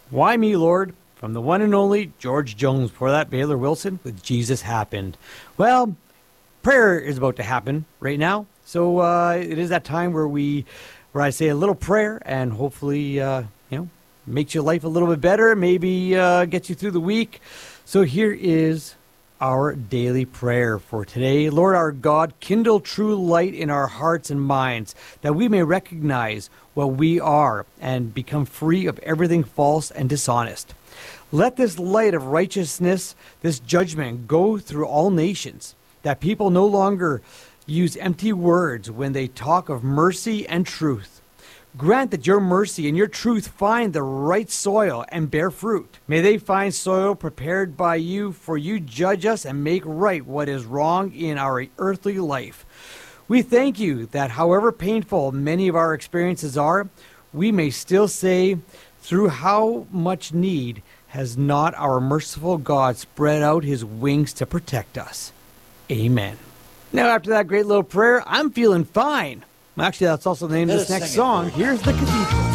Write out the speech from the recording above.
Why Me, Lord? From the one and only George Jones. Before that, Baylor Wilson with Jesus Happened. Well, prayer is about to happen right now. So it is that time where I say a little prayer and hopefully, makes your life a little bit better, maybe gets you through the week. So here is our daily prayer for today. Lord our God, kindle true light in our hearts and minds, that we may recognize what we are and become free of everything false and dishonest. Let this light of righteousness, this judgment, go through all nations, that people no longer use empty words when they talk of mercy and truth. Grant that your mercy and your truth find the right soil and bear fruit. May they find soil prepared by you, for you judge us and make right what is wrong in our earthly life. We thank you that however painful many of our experiences are, we may still say, through how much need has not our merciful God spread out his wings to protect us. Amen. Now, after that great little prayer, I'm feeling fine. Actually, that's also the name of this next song. Here's the Cathedral.